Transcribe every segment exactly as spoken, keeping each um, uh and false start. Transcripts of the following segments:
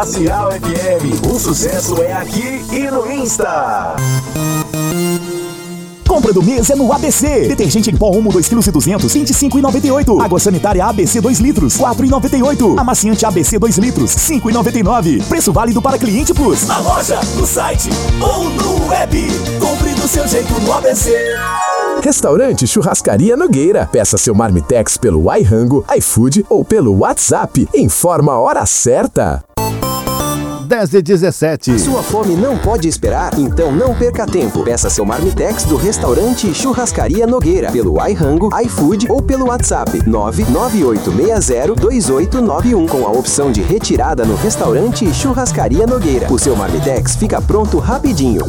Comercial F M, o sucesso é aqui e no Insta. Compra do mês é no A B C. Detergente em pó Omo dois quilos e duzentos, vinte e cinco reais e noventa e oito centavos. Água sanitária A B C dois litros, quatro reais e noventa e oito centavos. Amaciante A B C dois litros, cinco reais e noventa e nove centavos. Preço válido para Cliente Plus. Na loja, no site ou no web. Compre do seu jeito no A B C. Restaurante Churrascaria Nogueira. Peça seu Marmitex pelo iRango, iFood ou pelo WhatsApp. Informa a hora certa. dez e dezessete. Sua fome não pode esperar? Então não perca tempo. Peça seu Marmitex do restaurante Churrascaria Nogueira pelo iRango, iFood ou pelo WhatsApp nove nove oito seis zero dois oito nove um com a opção de retirada no restaurante Churrascaria Nogueira. O seu Marmitex fica pronto rapidinho.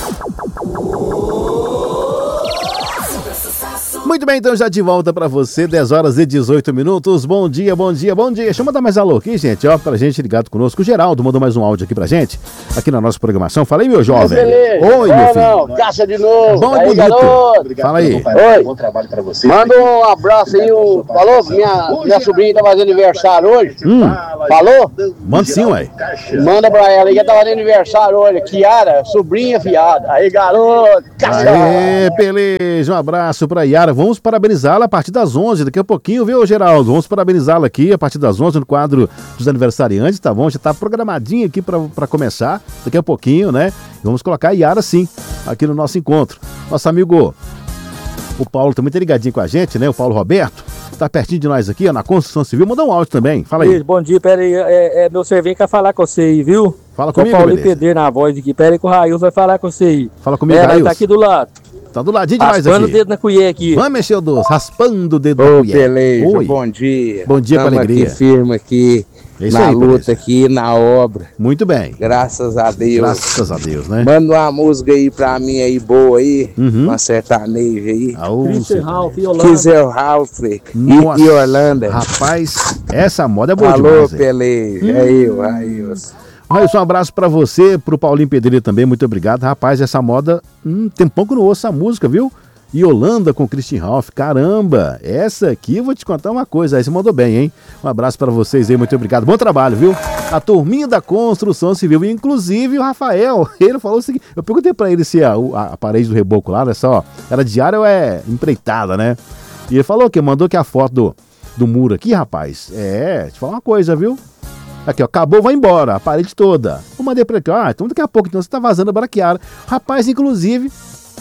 Muito bem, então já de volta pra você, dez horas e dezoito minutos. Bom dia, bom dia, bom dia. Deixa eu mandar mais alô aqui, gente, ó, pra gente ligado conosco. O Geraldo mandou mais um áudio aqui pra gente, aqui na nossa programação. Fala aí, meu jovem. Beleza. Oi, meu filho. Não, caça de novo. Bom e aí, bonito. garoto. Fala aí. Oi. Bom trabalho pra você. Manda um abraço aí. O... Falou? Minha, minha sobrinha tá fazendo aniversário hoje. Hum. Falou? Manda sim, ué. Manda pra ela aí que tá fazendo aniversário hoje. Kiara, sobrinha fiada. Aí, garoto. Caça. Aê, beleza. Um abraço pra Yara. Vamos parabenizá-la a partir das onze, daqui a pouquinho, viu, Geraldo? Vamos parabenizá-la aqui a partir das onze no quadro dos aniversariantes, tá bom? Já tá programadinho aqui pra, pra começar, daqui a pouquinho, né? E vamos colocar a Yara, sim, aqui no nosso encontro. Nosso amigo, o Paulo também tá ligadinho com a gente, né? O Paulo Roberto, tá pertinho de nós aqui, ó, na Construção Civil. Mandou um áudio também, fala aí. Bom dia, pera aí, é, é meu servinho quer falar com você aí, viu? Fala comigo, o Paulo beleza. Pedreiro na voz aqui, pera aí que o Rail vai falar com você aí. Fala comigo, é, Rail. Tá aqui do lado. Tá do ladinho demais aqui. Raspando o dedo na colher aqui. Vamos mexer o doce, raspando o dedo Ô, na colher. beleza, Oi. bom dia. Bom dia, com Tamo alegria. aqui firme aqui, É isso na aí, luta beleza. aqui, na obra. Muito bem. Graças a Deus. Graças a Deus, né? Manda uma música aí pra mim aí, boa aí. Uhum. Uma sertaneja aí. Aô, Christian Ralph e Holanda. Kizel Ralph e, Nossa. e Orlando. Rapaz, essa moda é boa Alô, demais, hein? Pelé. Hum. É eu, aí eu. Railson, um abraço pra você, pro Paulinho Pedreiro também, muito obrigado. Rapaz, essa moda, hum, tem pouco que eu não ouço essa música, viu? E Holanda com Christian Ralph, caramba, essa aqui eu vou te contar uma coisa, aí você mandou bem, hein? Um abraço pra vocês aí, muito obrigado, bom trabalho, viu? A turminha da Construção Civil, inclusive o Rafael, ele falou o seguinte, eu perguntei pra ele se a, a, a parede do reboco lá, olha só, era diária ou é empreitada, né? E ele falou que mandou que a foto do, do muro aqui, rapaz, é, deixa eu falar uma coisa, viu? Aqui, ó, acabou, vai embora, a parede toda. Eu mandei pra ele, ah, então daqui a pouco então você tá vazando a braquiária. Rapaz, inclusive,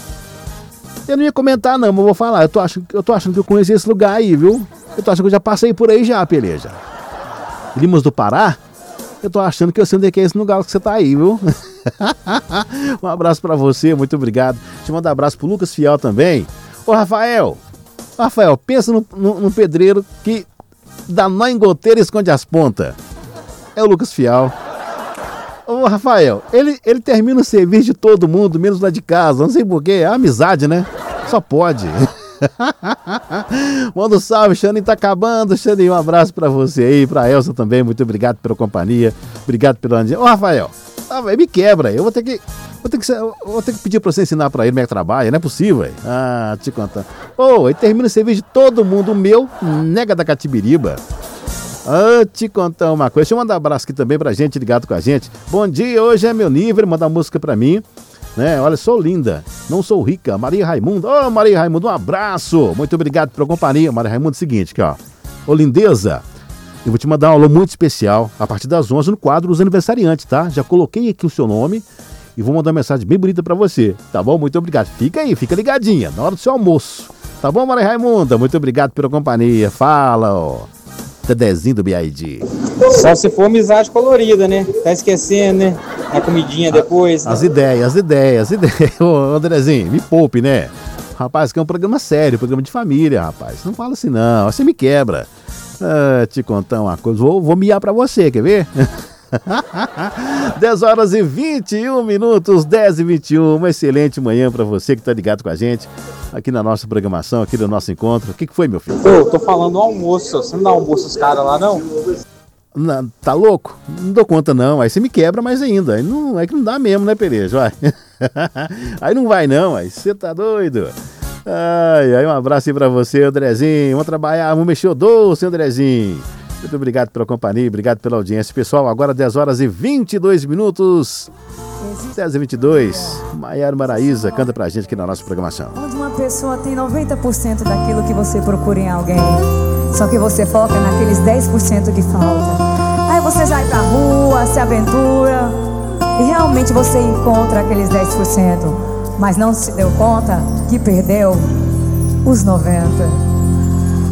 eu não ia comentar não, mas eu vou falar, eu tô achando, eu tô achando que eu conheci esse lugar aí, viu? Eu tô achando que eu já passei por aí já, peleja. Limas do Pará? Eu tô achando que eu sei onde é que é esse lugar que você tá aí, viu? Um abraço pra você, muito obrigado. Deixa eu mandar um abraço pro Lucas Fiel também. Ô, Rafael, Rafael, pensa no, no, no pedreiro que dá nó em goteira e esconde as pontas. É o Lucas Fiel. Ô, Rafael, ele, ele termina o serviço de todo mundo, menos lá de casa. Não sei porquê, é amizade, né? Só pode. Manda um salve, Xaninho tá acabando. Xaninho, um abraço pra você aí, pra Elsa também. Muito obrigado pela companhia. Obrigado pelo ano. Ô, Rafael, Rafael, me quebra. Eu vou ter que... Vou ter, que, vou ter que pedir pra você ensinar pra ele como é que trabalha, não é possível, véio. Ah, te contar. Ô, ele termina o serviço de todo mundo, o meu, nega da Catibiriba. Ah, te contar uma coisa. Deixa eu mandar um abraço aqui também pra gente ligado com a gente. Bom dia, hoje é meu nível. Manda música pra mim. Né? Olha, sou linda, não sou rica. Maria Raimundo. Ô, oh, Maria Raimundo, um abraço. Muito obrigado pela companhia. Maria Raimundo, seguinte, aqui, ó. Ô, lindeza, eu vou te mandar um alô muito especial a partir das onze no quadro dos aniversariantes, tá? Já coloquei aqui o seu nome e vou mandar uma mensagem bem bonita pra você, tá bom? Muito obrigado. Fica aí, fica ligadinha, na hora do seu almoço. Tá bom, Maria Raimunda? Muito obrigado pela companhia. Fala, ó. Dedezinho do B I D. Só se for amizade colorida, né? Tá esquecendo, né? A comidinha depois. As né? ideias, as ideias, as ideias. Ô, Andrezinho, me poupe, né? Rapaz, que é um programa sério, programa de família, rapaz. Não fala assim, não. Você me quebra. Ah, te contar uma coisa. Vou, vou miar pra você, quer ver? dez horas e vinte e um minutos, dez e vinte e um. Uma excelente manhã pra você que tá ligado com a gente aqui na nossa programação, aqui no nosso encontro. O que, que foi, meu filho? Ô, tô falando do almoço. Você não dá almoço os caras lá, não? Não, tá louco? Não dou conta, não. Aí você me quebra mais ainda. Aí não, é que não dá mesmo, né, Pereja? Vai. Aí não vai, não. Aí você tá doido. Ai, aí um abraço aí pra você, Andrezinho. Vamos trabalhar, vamos mexer o doce, Andrezinho. Muito obrigado pela companhia, obrigado pela audiência. Pessoal, agora dez horas e vinte e dois minutos. dez e vinte e dois. Maiara Maraíza canta pra gente aqui na nossa programação. Onde uma pessoa tem noventa por cento daquilo que você procura em alguém, só que você foca naqueles dez por cento que falta. Aí você sai pra rua, se aventura e realmente você encontra aqueles dez por cento, mas não se deu conta que perdeu os noventa por cento.